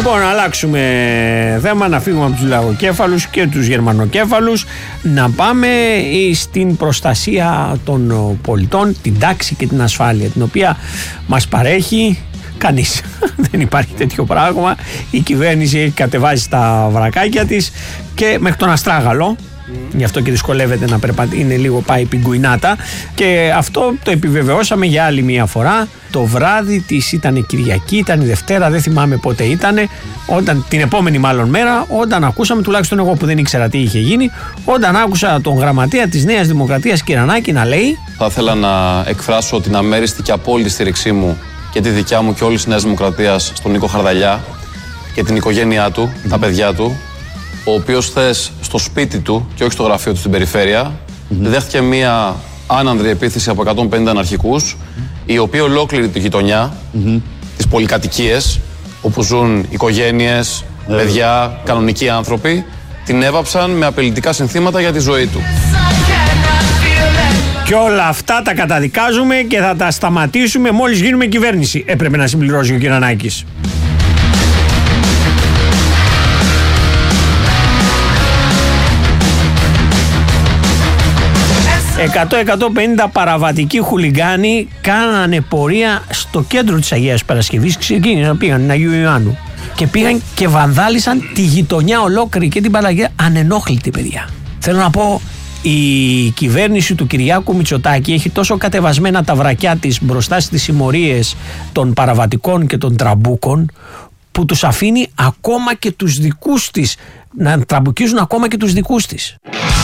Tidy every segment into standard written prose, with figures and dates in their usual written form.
Λοιπόν, να αλλάξουμε θέμα, να φύγουμε από τους λαγοκέφαλους και τους γερμανοκέφαλους, να πάμε στην προστασία των πολιτών, την τάξη και την ασφάλεια, την οποία μας παρέχει κανείς. Δεν υπάρχει τέτοιο πράγμα. Η κυβέρνηση έχει κατεβάσει τα βρακάκια της και μέχρι τον αστράγαλο. Γι' αυτό και δυσκολεύεται να περπατήσει, είναι λίγο πάει πιγκουινάτα. Και αυτό το επιβεβαιώσαμε για άλλη μια φορά. Το βράδυ της ήταν Κυριακή, ήταν η Δευτέρα, δεν θυμάμαι πότε ήταν. Την επόμενη μάλλον μέρα, όταν ακούσαμε, τουλάχιστον εγώ που δεν ήξερα τι είχε γίνει, όταν άκουσα τον γραμματέα της Νέας Δημοκρατίας Κυρανάκη να λέει: θα ήθελα να εκφράσω την αμέριστη και απόλυτη στήριξή μου και τη δικιά μου και όλης της Νέας Δημοκρατίας στον Νίκο Χαρδαλιά και την οικογένειά του, τα παιδιά του, ο οποίος χθες στο σπίτι του και όχι στο γραφείο του στην περιφέρεια δέχτηκε μία άνανδρη επίθεση από 150 αναρχικούς, οι οποίοι ολόκληρη τη γειτονιά, τις πολυκατοικίες όπου ζουν οικογένειες, παιδιά, κανονικοί άνθρωποι, την έβαψαν με απειλητικά συνθήματα για τη ζωή του. Και όλα αυτά τα καταδικάζουμε και θα τα σταματήσουμε μόλις γίνουμε κυβέρνηση. Έπρεπε να συμπληρώσει ο Κυρανάκης. 100-150 παραβατικοί χουλιγκάνοι κάνανε πορεία στο κέντρο της Αγίας Παρασκευής, ξεκίνησαν, πήγαν στην Αγίου Ιωάννου και πήγαν και βανδάλισαν τη γειτονιά ολόκληρη και την Παναγία, ανενόχλητη, παιδιά. Θέλω να πω, η κυβέρνηση του Κυριάκου Μητσοτάκη έχει τόσο κατεβασμένα τα βρακιά της μπροστά στις συμμορίες των παραβατικών και των τραμπούκων, που τους αφήνει ακόμα και τους δικούς της να τραμπουκίζουν ακόμα και τους δικούς της.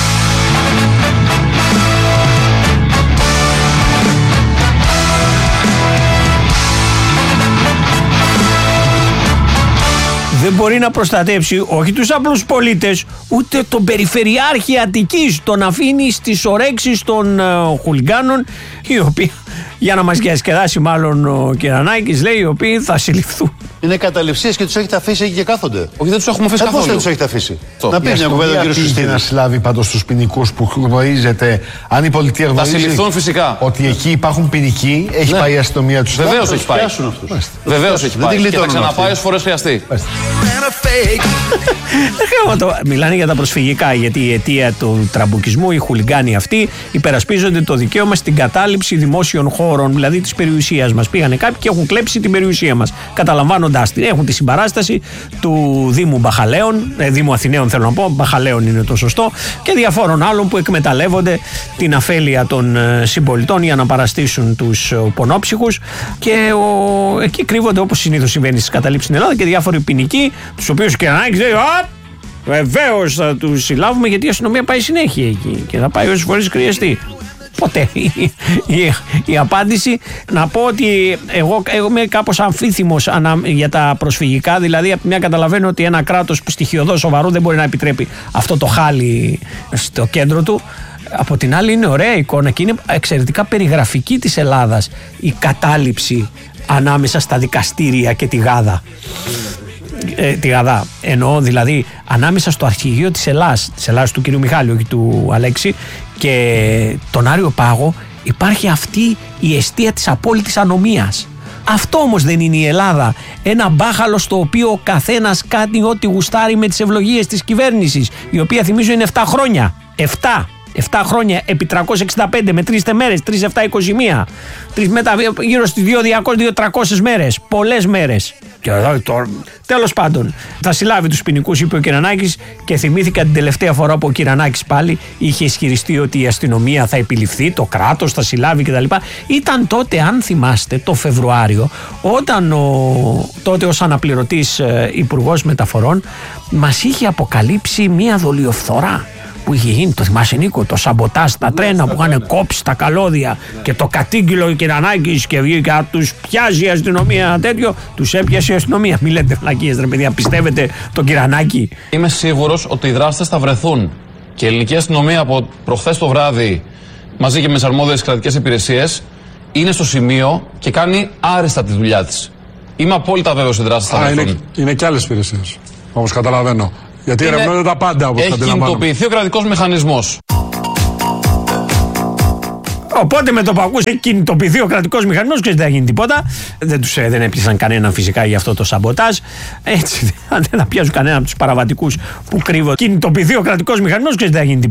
Δεν μπορεί να προστατεύσει όχι τους απλούς πολίτες, ούτε τον Περιφερειάρχη Αττικής, τον αφήνει στις ορέξεις των χουλιγκάνων, οι οποίοι, για να μας διασκεδάσει μάλλον ο Κυρανάκης, λέει, οι οποίοι θα συλληφθούν. Είναι καταληψίες και τους έχετε αφήσει εκεί και κάθονται. Όχι, δεν τους έχουμε αφήσει καθόλου. Πώς δεν τους έχετε αφήσει? Να πει μια κουβέντα ο κύριος Χριστίδης. Να συλλάβει πάντως τους ποινικούς που γνωρίζετε, αν η πολιτεία γνωρίζει. Θα συλληφθούν φυσικά. Ότι εκεί υπάρχουν ποινικοί, έχει πάει η αστυνομία τους. Βεβαίως έχει πάει. Βεβαίως έχει πάει. Και θα ξαναπάει όσες φορές χρειαστεί. Μιλάνε για τα προσφυγικά, γιατί η αιτία του τραμπουκισμού, οι χουλιγκάνοι αυτοί υπερασπίζονται το δικαίωμα στην κατάληψη δημόσιων χώρων, δηλαδή της περιουσίας μας. Πήγανε κάποιοι και έχουν κλέψει την περιουσία μας, καταλαμβάνοντάς την. Έχουν τη συμπαράσταση του Δήμου Μπαχαλαίων, Δήμου Αθηναίων θέλω να πω, Μπαχαλαίων είναι το σωστό, και διαφόρων άλλων που εκμεταλλεύονται την αφέλεια των συμπολιτών για να παραστήσουν τους πονόψυχους. Και εκεί κρύβονται, όπως συνήθως συμβαίνει στις καταλήψεις στην Ελλάδα, και διάφοροι ποινικοί, τους οποίους και Κυρανάκης λέει: βεβαίως θα τους συλλάβουμε, γιατί η αστυνομία πάει συνέχεια εκεί και θα πάει όσες φορές χρειαστεί. Ποτέ η απάντηση, να πω ότι εγώ είμαι κάπως αμφίθυμος για τα προσφυγικά. Δηλαδή, από τη μια καταλαβαίνω ότι ένα κράτος στοιχειωδώς σοβαρό δεν μπορεί να επιτρέπει αυτό το χάλι στο κέντρο του. Από την άλλη, είναι ωραία εικόνα και είναι εξαιρετικά περιγραφική της Ελλάδας η κατάληψη ανάμεσα στα δικαστήρια και τη Γάδα. Τη Γαδά εννοώ, δηλαδή ανάμεσα στο αρχηγείο της Ελλάς του κ. Μιχάλη, όχι του Αλέξη, και τον Άριο Πάγο υπάρχει αυτή η εστία της απόλυτης ανομίας. Αυτό όμως δεν είναι η Ελλάδα. Ένα μπάχαλο στο οποίο ο καθένας κάνει ό,τι γουστάρει με τις ευλογίες της κυβέρνησης, η οποία θυμίζω είναι 7 χρόνια. 7 χρόνια επί 365 με 3 μέρες, 3, 7, 21. Γύρω στις 200-300 μέρες. Πολλές μέρες. Και τέλος πάντων, θα συλλάβει τους ποινικούς, είπε ο Κυρανάκης, και θυμήθηκα την τελευταία φορά που ο Κυρανάκης πάλι είχε ισχυριστεί ότι η αστυνομία θα επιληφθεί, το κράτος θα συλλάβει κτλ. Ήταν τότε, αν θυμάστε, το Φεβρουάριο, όταν τότε ως αναπληρωτής υπουργός μεταφορών μας είχε αποκαλύψει μία δολιοφθορά που είχε γίνει, το θυμάσαι Νίκο, το σαμποτάζ στα τρένα που είχαν κόψει τα καλώδια και το κατήγγειλε ο Κυρανάκης και βγήκε, τους πιάζει η αστυνομία, τέτοιο, τους έπιασε η αστυνομία. Μη λέτε φλακίες ρε παιδιά, πιστεύετε τον Κυρανάκη? Είμαι σίγουρος ότι οι δράστες θα βρεθούν και η ελληνική αστυνομία από προχθές το βράδυ, μαζί και με τις αρμόδιες κρατικές υπηρεσίες, είναι στο σημείο και κάνει άριστα τη δουλειά της. Είμαι απόλυτα βέβαιος ότι οι δράστες θα βρεθούν. Είναι και άλλες υπηρεσίες, όπως καταλαβαίνω. Γιατί ερευνώνται τα πάντα, όπως έχει κινητοποιηθεί ο κρατικός μηχανισμός. Οπότε με το που ακούσε κινητοποιηθεί ο κρατικός μηχανισμός και δεν θα γίνει τίποτα. Δεν έπιασαν κανέναν φυσικά για αυτό το σαμποτάζ. Έτσι, δεν θα πιάσουν κανέναν από τους παραβατικούς που κρύβονται. Κινητοποιηθεί ο κρατικός μηχανισμός και δεν θα γίνει τίποτα.